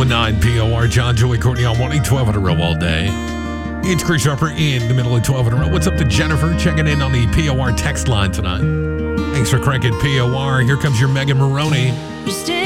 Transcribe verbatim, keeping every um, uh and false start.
oh nine P O R, John, Joey, Courtney on morning, twelve in a row all day. It's Chris Sharper in the middle of twelve in a row. What's up to Jennifer checking in on the P O R text line tonight? Thanks for cranking P O R. Here comes your Megan Maroney. You still